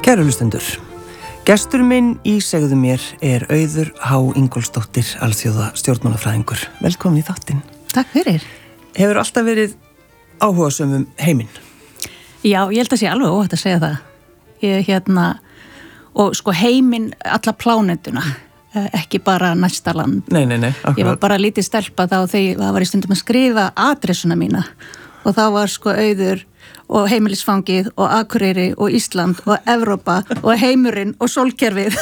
Kæru hlustendur, gestur minn í Segðu mér Auður H. Ingólfsdóttir, alþjóða stjórnmálafræðingur. Velkomin í þáttinn. Takk fyrir. Hefur alltaf verið áhugasöm heiminn? Já, ég held að sé alveg óhætt að segja það. Ég og sko heiminn alla plánetuna, ekki bara næsta land. Nei, akkurat. Ég var bara lítið stelpa þá þegar það var í stundum að skrifa adressuna mína og þá var sko Auður og heimilisfangið og Akureyri og Ísland og Evrópa og heimurinn og sólkerfið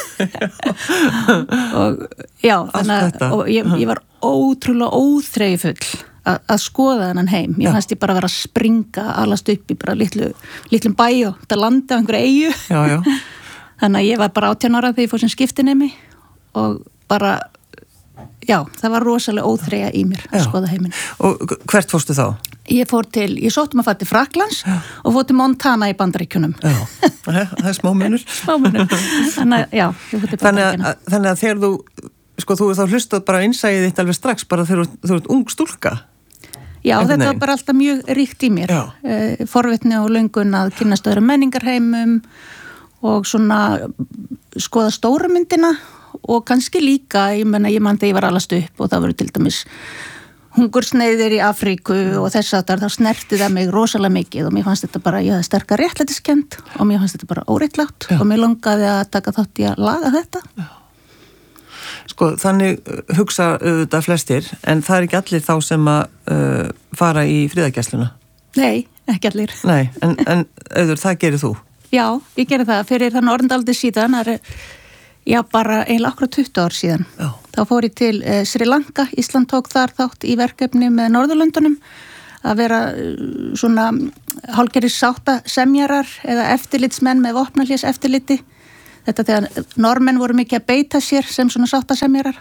og já, þannig að ég var ótrúlega óþreyjufull að skoða þennan heim. Ég fannst ég bara vera að springa alast upp í bara litlum bæ og þetta landi á einhverju eyju. Já. Þannig að ég var bara 18 ára þegar ég fór sem skiptinemi og bara, já, það var rosalega óþreyja í mér að skoða heiminn. Og hvert fórstu þá? Ég sóttum að fara til Frakklands og fór til Montana í Bandaríkjunum. Já, það er smámunur. Þannig að, já, ég fór til Bandaríkjunum. Þannig að þegar þú þá hlustað bara innsæðið þitt alveg strax bara þegar þú ert ung stúlka. Já, þetta var bara alltaf mjög ríkt í mér. Forvitni og löngun að kynnast öðrum menningarheimum og svona skoða stóra myndina og kannski líka, ég man þegar ég var alast upp og það voru til dæmis hungursneiðir í Afríku og þess að þá snerti það mig rosalega mikið og mér fannst þetta bara, ég hafði sterkar réttlætiskennd og mér fannst þetta bara óréttlátt og mér langaði að taka þátt í að laga þetta. Já. Sko, þannig hugsa auðvitað flestir, en það er ekki allir þá sem að fara í friðargæsluna? Nei, ekki allir. Nei, en Auður, það gerir þú? Já, ég gerir það fyrir þannig orðindaldi síðan, já, bara eiginlega akkurat 20 ár síðan. Já. Þá fór ég til Sri Lanka, Ísland tók þar þátt í verkefni með Norðurlöndunum að vera svona hálfgerðir sáttasemjarar eða eftirlitsmenn með vopnahlés eftirliti. Þetta þegar Normenn voru mikið að beita sér sem svona sáttasemjarar.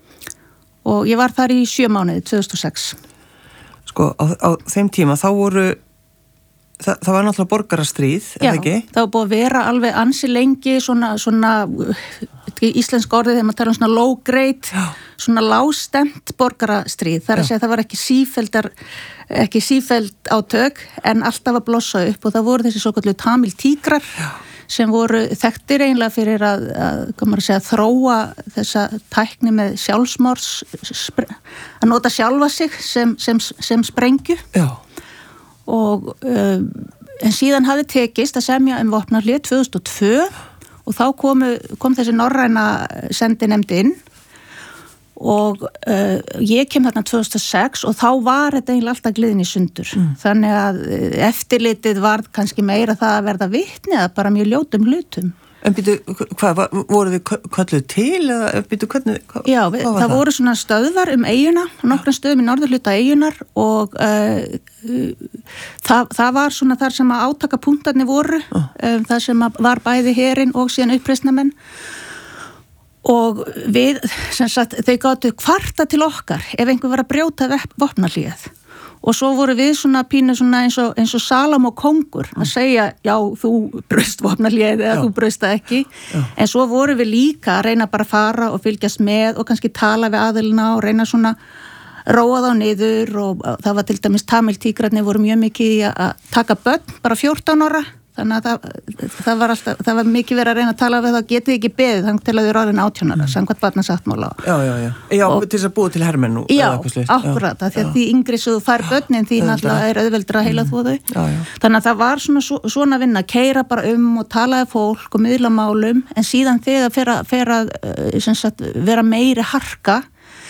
Og ég var þar í 7 mánuði, 2006. Sko, á þeim tíma þá voru það var náttúrulega borgarastríð, eða ekki? Já, það var búið að vera alveg ansi lengi svona íslensk orðið þegar maður tala svona low grade, svona lágstemt borgarastríð. Það er að segja að það var ekki sífelld átök en alltaf að blossa upp og það voru þessi svokallu Tamil tígrar sem voru þekktir eiginlega fyrir að þróa þessa tækni með sjálfsmorðs, að nota sjálfa sig sem sprengju. Já. Og en síðan hafði tekist að semja vopnahlé 2002 og þá kom þessi norræna sendinefnd inn og ég kem þarna 2006 og þá var þetta eiginlega alltaf gliðin í sundur. Þannig að eftirlitið var kannski meira það að verða vitni eða bara mjög ljótum hlutum. En býtu, voru þið kölluð til eða býtu hvernig? Já, það voru svona stöðvar eyjuna, nokkrum stöðum í norðurhluta eyjunar og það var svona þar sem að átakapunktarnir voru, þar sem var bæði herinn og síðan uppreisnarmenn og við, sem sagt, þau gátu kvarta til okkar ef einhver var að brjóta vopnahléð. Og svo voru við svona pínu svona eins og Salamo kongur að segja, já, þú braust vopnahléð eða þú braust það ekki. Já. En svo voru við líka að reyna bara að fara og fylgjast með og kannski tala við aðilina og reyna svona róa þá niður og það var til dæmis Tamil tígrarnir voru mjög mikið í að taka börn, bara 14 ára. Þannig að það var mikið verið að reyna að tala við það getið ekki beðið þannig til að þau eru orðin 18 ára, samkvæmt barnasáttmála. Já, til þess að búa til hermenn og já, akkurat, því að því yngri svo þú fær börnin því náttúrulega er auðveldra að heila þú þau. Þannig að það var svona vinna, keyra bara og talaði fólk og miðla málum, en síðan þegar fer að vera meiri harka,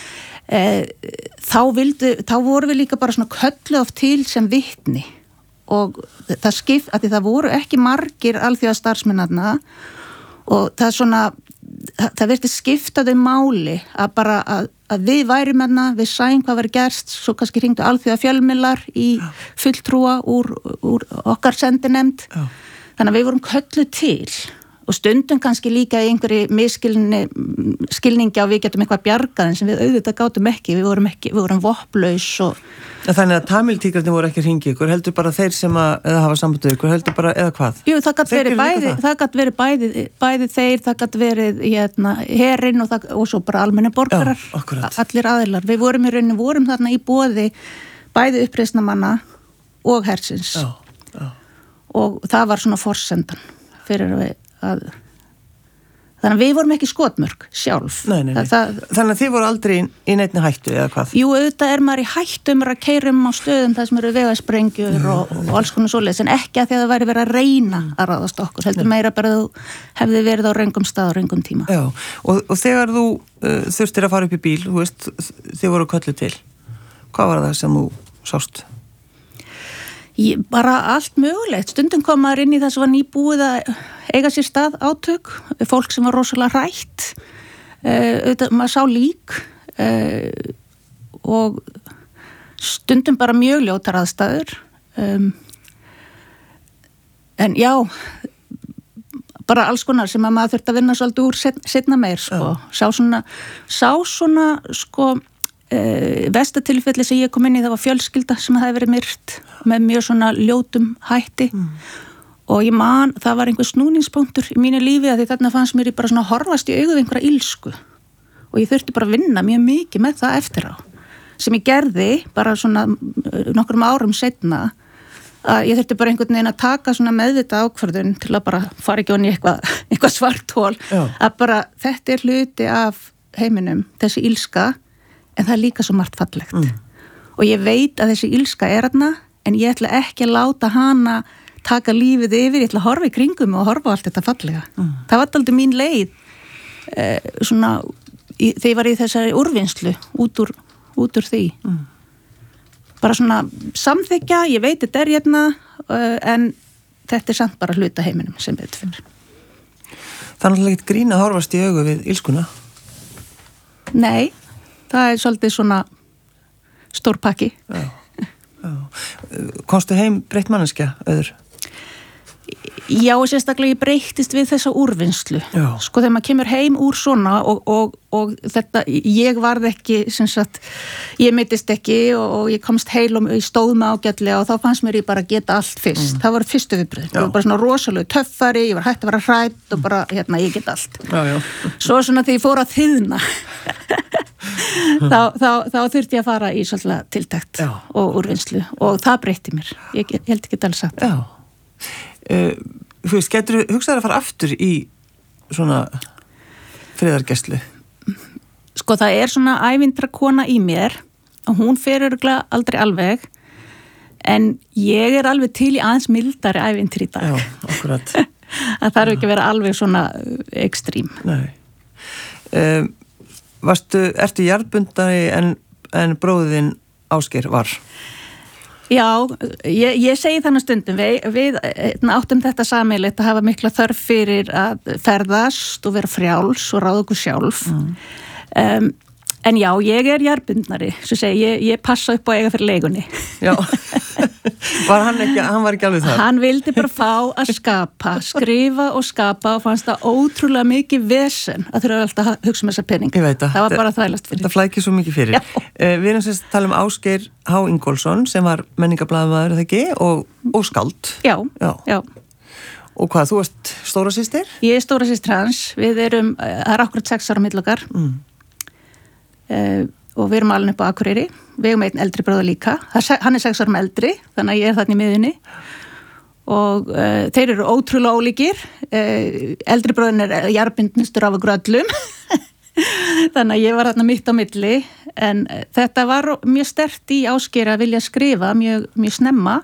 þá voru við líka bara svona kölluð oft til sem vitni. Og það voru ekki margir alþjóða starfsmennarna og það virtist skiptaðu máli að bara að við værum við sæum hvað verið gerst, svo kannski hringdu alþjóða fjölmiðlar í fulltrúa úr okkar sendinefnd. Þannig að við vorum kölluð til og stundum kannski líka í einhverju skilningi á við getum eitthvað bjargað en sem við auðvitað gátum ekki, við vorum vopnlaus og Þannig að Tamil tígrarnir voru ekki að hringja ykkur, heldur bara þeir sem að hafa samband við ykkur, heldur bara, eða hvað? Jú, það gat verið bæði þeir, það gat verið herinn og svo bara almenni borgarar, allir aðilar. Við vorum þarna í boði bæði uppreisnarmanna og hersins. Og það var svona forsendan fyrir þannig að við vorum ekki skotmörk sjálf. Nei. Þannig að þið voru aldrei í neinni hættu eða hvað? Jú, auðvitað maður í hættu að keyrum á stöðum þar sem eru vegasprengjur og alls konar svoleiðis, en ekki að því að það væri verið að reyna að ráðast okkur, heldur meira bara að þú hefði verið á röngum stað á röngum tíma. Já, og þegar þú þurftir að fara upp í bíl, þú veist, þið voru kölluð til. Hvað var það sem þú sást? Bara allt mögulegt. Stundum kom maður inn í það sem var nýbúið að eiga sér stað átök, fólk sem var rosalega hrætt, maður sá lík og stundum bara mjög ljótar aðstæður. En já, bara alls konar sem að maður þurfti að vinna svolítið úr seinna meir, sko. Sá svona, sko, vestatilfelli sem ég kom inn í, það var fjölskylda sem hefði verið myrt með mjög svona ljótum hætti og ég man, það var einhver snúningspunktur í mínu lífi að því þarna fannst mér bara svona horfast í augu við einhverja illsku og ég þurfti bara að vinna mjög mikið með það eftir á sem ég gerði bara svona nokkrum árum seinna að ég þurfti bara einhvern veginn að taka svona meðvita ákvörðun til að bara fara ekki onni eitthvað svarthól að bara þetta hluti af heiminum, þessi illska en það líka svo margt fallegt og ég veit að þessi illska þarna en ég ætla ekki að láta hana taka lífið yfir, ég ætla að horfa í kringum og horfa á allt þetta fallega. Það var aldrei mín leið svona, þegar ég var í þessari úrvinnslu út úr því. Bara svona samþykja, ég veit þetta hérna en þetta samt bara hluta heiminum sem betur fyrir. Það er náttúrulega ekkert grín að horfast í augu við illskuna? Nei. Það svolítið svona stór pakki. Já. Komstu heim breytt manneskja, Auður? Já, sérstaklega ég breyttist við þessa úrvinnslu. Já. Sko þegar maður kemur heim úr svona og þetta, ég varð ekki, sem sagt, ég meiddist ekki og ég komst heil og ég stóð mig ágætlega og þá fannst mér ég bara geta allt fyrst. Það var fyrstu viðbröð. Ég var bara svona rosalega töffari, ég var hætt að vera hrædd og bara, ég get allt. Já. Svo svona þegar ég fór að þiðna, þá þurfti ég að fara í svolítið tiltekt og úrvinnslu og það breytti mér. Ég held ekki alls sagt. Já. Þú veist, getur þú hugsaðir að fara aftur í svona friðargæslu? Sko það er svona ævintrakona í mér og hún fer örugglega aldrei alveg en ég er alveg til í aðeins mildari ævintri í dag. Já, akkurat. Það þarf ekki að vera alveg svona ekstrím. Nei. Ertu jarðbundari en bróðin Ásgeir var? Já, ég segi þannig stundum, við áttum þetta sameiginlegt að hafa mikla þörf fyrir að ferðast og vera frjáls og ráða okkur sjálf. En já, ég er jarðbundnari, svo segi ég passa upp á eiga fyrir leigunni. Já, hann var ekki alveg það? Hann vildi bara fá að skrifa og skapa og fannst það ótrúlega mikið vesen að þurfa alltaf að hugsa um þessa pening. Ég veit það var bara þvælast fyrir. Það flækir svo mikið fyrir. Við erum sem tala um Ásgeir H. Ingólfsson sem var menningablaðamaður, eða ekki, og skáld. Já. Og hvað, þú ert stóra systir? Ég er stóra systir hans. Við erum, það er akkurat 6 ára á milli okkar. Og við erum alveg upp á Akureyri. Við erum einn eldri bróður líka. Hann er 6 árum eldri, þannig að ég er þarna í miðunni. Og þeir eru ótrúlega ólíkir. Eldri bróðin er jarðbundnustur af okkur öllum. Þannig að ég var þarna mitt á milli. En þetta var mjög sterkt í Ásgeir að vilja skrifa mjög snemma.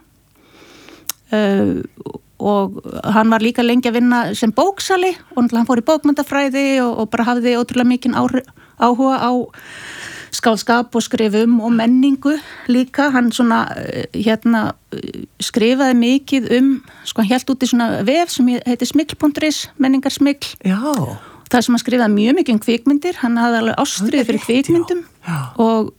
Og hann var líka lengi að vinna sem bóksali og hann fór í bókmennafræði og bara hafði ótrúlega mikinn áhuga á skáldskap og skrifum og menningu líka. Hann svona skrifaði mikið sko hann hélt út í svona vef sem heitir smikl.is, menningarsmikl. Já. Það sem hann skrifaði mjög mikið um kvikmyndir, hann hafði alveg ástríðu fyrir kvikmyndum og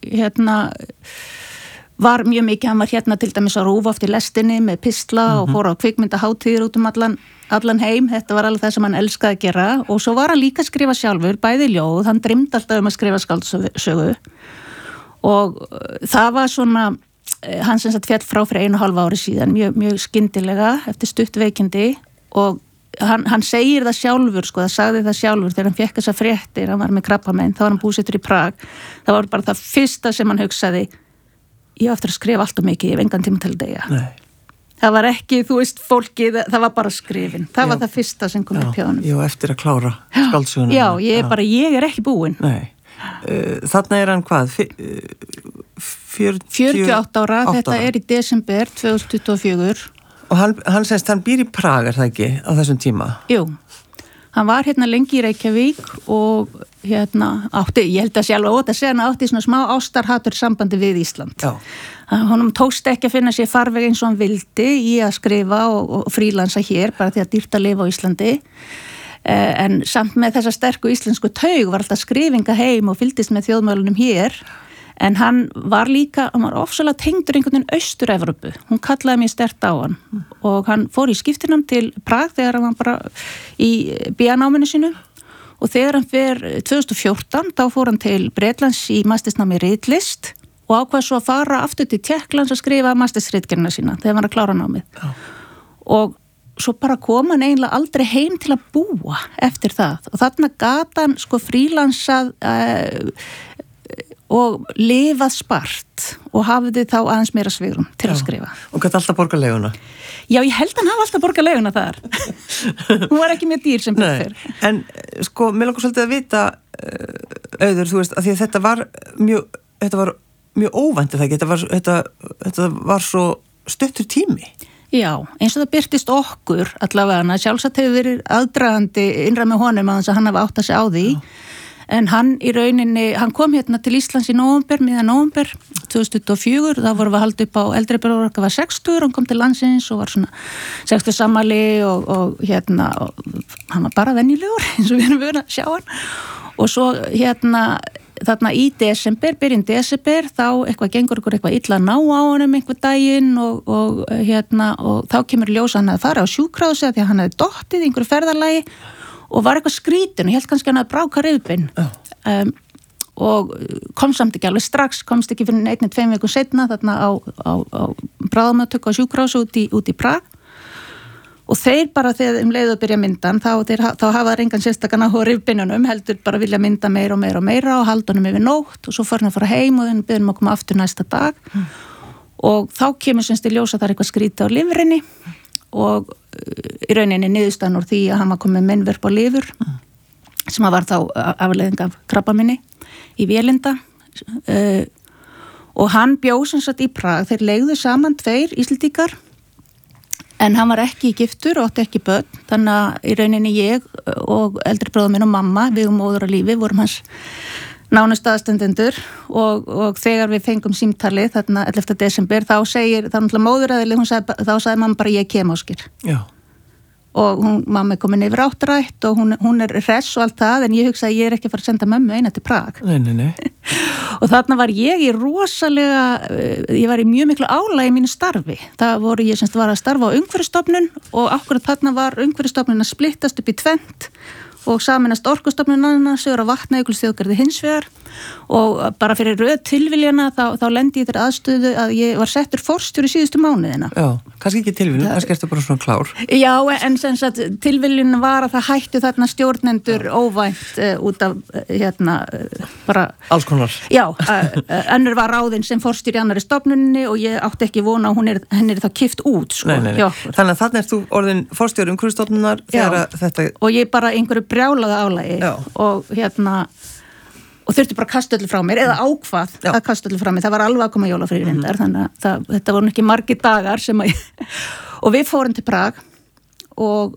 var mjög mikið, hann var til dæmis á RÚV oft í lestinni með pistla og fór á kvikmyndahátíðir út allan heim, þetta var alveg það sem hann elskaði að gera og svo var hann líka að skrifa sjálfur, bæði ljóð, hann dreymdi alltaf að skrifa skáldsögu og það var svona, hann sem sagt féll frá fyrir 1,5 ári síðan, mjög skyndilega eftir stutt veikindi og hann segir það sjálfur, sko, það sagði það sjálfur þegar hann fekk þessa fréttir, hann var með krabbamein, þá var hann búsettur í Prag, það var bara það fyrsta sem hann hugsaði, ég á eftir að skrifa allt og mikið, ég hef engan tíma til að deyja. Nei. Það var ekki, þú veist, fólkið, það var bara skrifin. Það var það fyrsta sem kom upp hjá honum. Já, eftir að klára skáldsöguna. Já, ég er ekki búin. Nei. Þarna er hann hvað? 48 ára, þetta er í desember 2024. Og hann býr í Prag, er það ekki, á þessum tíma? Jú. Hann var hérna lengi í Reykjavík og hérna átti, ég held að sjálf að segja hann átti svona smá ástarhatur sambandi við Ísland. Já. Honum tókst ekki að finna sér farveg eins og hann vildi í að skrifa og frílansa hér, bara því að dýrt að lifa á Íslandi. En samt með þessa sterku íslensku taug var alltaf skrifinga heim og fylgdist með þjóðmálunum hér. En hann var ofsalega tengdur einhvern veginn Austur-Evrópu. Hún kallaði mjög sterkt á hann og hann fór í skiptinám til Prag þegar hann var bara í BA-náminu sínu og þegar hann fer 2014 þá fór hann til Bretlands í mastersnámi í ritlist og ákvað svo að fara aftur til Tékklands að skrifa mastersritgerðina sína þegar hann var að klára námið. Já. Og svo bara kom hann eiginlega aldrei heim til að búa eftir það og þarna gat hann frílansað og lifað spart og hafði þá aðeins meira svigrúm til að skrifa. Og gæti alltaf borga leiguna? Já, ég held að hann hafa alltaf borga leiguna þar. Hún var ekki mjög dýr sem byrð fyrr. En mér langar svolítið að vita, Auður, þú veist, að því að þetta var mjög óvænt, þetta var svo stuttur tími. Já, eins og það birtist okkur allavega, sjálfsagt hefur verið aðdragandi innra með honum að hann hafa átt að segja á því. En hann í rauninni, hann kom hérna til Íslands í miðjan nóvember 2024, þá vorum við að halda upp á eldri bróðorka var 60, hann kom til landsins og var svona 60 sammæli og hann var bara venjulegur eins og við erum verið að sjá hann. Og svo þarna í byrjun desember, þá gengur eitthvað illa að ná á honum einhver daginn og þá kemur ljós að hann að fara á sjúkrahúsi því að hann hefði dottið í einhverju ferðalagi og var eitthvað skrítin og ég held kannski hann að bráka rifbinn og kom samt ekki alveg strax, komst ekki fyrir 1-2 vikur seinna þarna á bráðamöðtöku á sjúkrahúsi út í Prag og þeir bara þegar leiðu að byrja myndan þá hafa það engan sérstakann á rifbinnunum, heldur bara vilja mynda meira og meira og meira og halda honum yfir nótt og svo fór hann að fara heim og þeir byrjum að koma aftur næsta dag og þá kemur semst í ljós að það er eitthvað skrítið á lifrinni og í rauninni niðurstaðan úr því að hann var komið meinverp á lifur sem var þá afleiðing af krabbaminni í vélinda og hann bjó sem sagt í Prag, þeir leigðu saman 2 Íslendingar en hann var ekki giftur og átti ekki börn þannig að í rauninni ég og eldri bróðir minn og mamma, við móður á lífi vorum hans nánust aðstendendur og þegar við fengum símtalið þarna 11. desember þá náttúrulega móðuræðileg, þá sagði mamma bara ég kem Ásgeir. Já. Og mamma er komin yfir áttrætt og hún er hress og allt það en ég hugsa að ég er ekki að fara að senda mömmu eina til Prag. Nei. Og þarna var ég í ég var í mjög miklu álagi í mínu starfi. Það voru ég semst var að starfa á Umhverfisstofnun og akkurat þarna var Umhverfisstofnun að splittast upp í 2 og saminast Orkustofnun annars vegar og Vatnajökulsþjóðgarði hins vegar og bara fyrir röð tilviljana þá lendi ég þér aðstöðu að ég var settur forstjóri síðustu mánuðina. Já, kannski ekki tilviljun, kannski ertu bara svona klár. Já, en sem sagt tilviljun var að það hættu þarna stjórnendur óvænt út af bara alls konar. Já, önnur var ráðin sem forstjóri í annarri stofnunni og ég átti ekki vona að henni er þá kipt út sko. Nei. Þannig að þarna ert þú orðin forstjóri Umhverfisstofnunar þegar þetta og ég bara einhverju brjálaða álagi og og þurfti bara að kasta öllu frá mér eða ákvað að kasta öllu frá mér, það var alveg að koma jólafrí reyndar, þannig að þetta voru ekki margir dagar sem að og við fórum til Prag og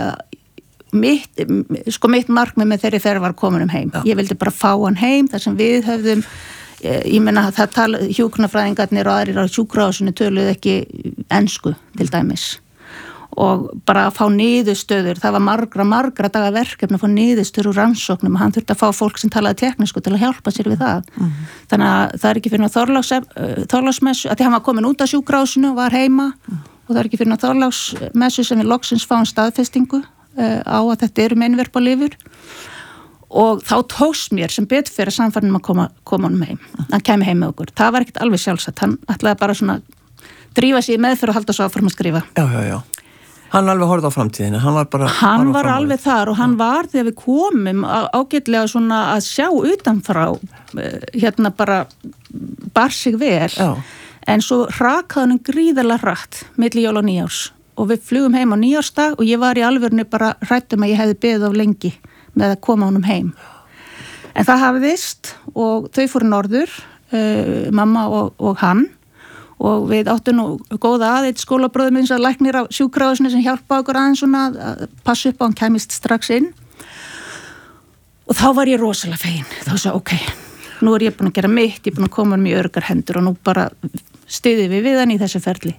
mitt markmið með þeirri ferð var komin heim. Ég vildi bara fá hann heim þar sem við höfðum ég meina það hjúkrunarfræðingarnir og aðrir á sjúkrahúsinu töluðu ekki ensku til dæmis og bara að fá niðurstöður, það var margra daga verkefni að fá niðurstöður úr rannsóknum og hann þurfti að fá fólk sem talaði teknísku til að hjálpa sér við það. Þannig að það er ekki fyrir Þorláksmessu, að því hann var komin út af sjúkrahúsinu og var heima og það er ekki fyrir Þorláksmessu sem við loksins fáum staðfestingu á að þetta eru meinverp á lifur og þá tókst mér sem betur fyrir að samfærnum að koma honum heim. Hann kæmi heim með okkur. Það var ekkert alveg sjálfsagt, hann ætlaði bara svona drífa sig með fyrir að halda svo áfram að skrifa. Já. Hann alveg horfði á framtíðina, hann var alveg þar og hann var þegar við komum ágætlega svona að sjá utanfrá bara bar sig vel en svo rakaði hann gríðarlega hratt milli jól og nýjárs og við flugum heim á nýjársdag og ég var í alvörinu bara hrættum að ég hefði beðið of lengi með að koma honum heim. En það hafðist og þau fóru norður, mamma og hann, og við áttum nú góða eitt skólabróður minn sem læknir á sjúkrahúsinu sem hjálpa okkur aðeins svona að passa upp á hann kæmist strax inn. Og þá var ég rosalega fegin. Þá sagði ok, nú er ég búin að gera mitt, ég er búin að koma í örgar hendur og nú bara styðum við hann í þessu ferli.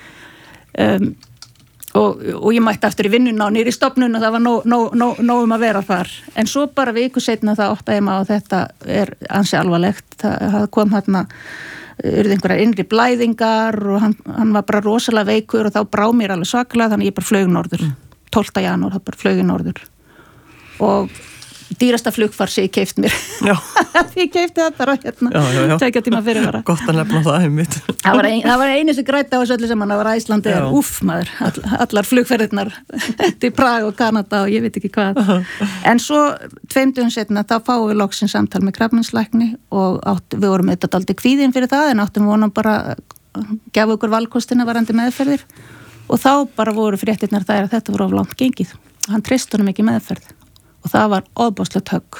Og ég mætti aftur í vinnuna og niður í stofnun og það var nóg að vera þar. En svo bara viku seinna það áttaði maður að þetta er ansi alvarlegt. Það kom hérna einhverjar innri blæðingar og hann var bara rosalega veikur og þá brá mér alveg svakalega þannig ég bara flaug norður. 12. janúar, það bara flaug í norður. Og dýrasta flugfar sem ég keypt mér. Já. Ég keipti það bara hérna 2 tíma fyrirvara. Gott að nefna það einmitt. Það var einu sem græddi á þessu öllu saman, það var Íslandi, maður, allar flugferðirnar til Prag og Kanada og ég veit ekki hvað. En svo 2 dögum seinna þá fáum við loksins samtal með krabbameinslækni og við vorum auðvitað dálítið kvíðin fyrir það en áttum vonum bara gefa okkur valkostina varandi meðferðir og þá bara voru fréttirnar þær að þetta voru of langt gengið. Hann treysti honum ekki meðferð. Og það var ofboðslegt högg.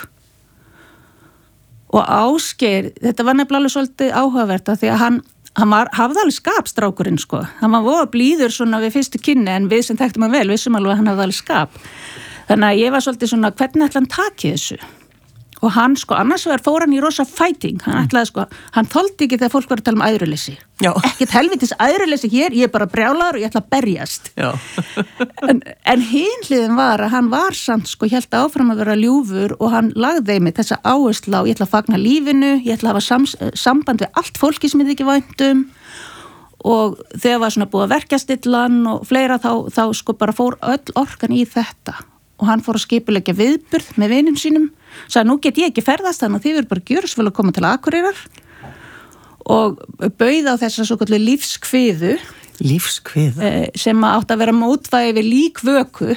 Og Ásgeir, þetta var nefnilega alveg svolítið áhugavert að því að hann hafði alveg skap strákurinn sko. Hann var voða blíður svona við fyrstu kynni en við sem þekktum hann vel, vissum alveg að hann hafði alveg skap. Þannig að ég var svolítið svona, hvernig ætla hann takið þessu? Og hann sko, annars fór hann í rosa fighting. Hann ætlaði sko, hann þoldi ekki þegar fólk var að tala æðruleysi. Ekkert helvitis æðruleysi hér, ég er bara brjálaður og ég ætla að berjast. en hin hliðin var að hann var samt sko, hélt áfram að vera ljúfur og hann lagði mig þessa áherslu á ég ætla að fagna lífinu, ég ætla að hafa samband við allt fólki sem ég þykir vænt og þegar var svona búið að verkjastillan og fleira þá sko bara fór öll orkan í þetta og hann fór að skipuleggja viðburð með vinum sínum sagði, nú get ég ekki ferðast þannig að þið verður bara gjörsvel að koma til Akureyrar og bauð á þessa svo kallu lífskviðu sem átt að vera mótvægi við líkvöku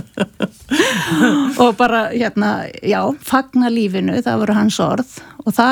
og bara, fagna lífinu, það voru hans orð og það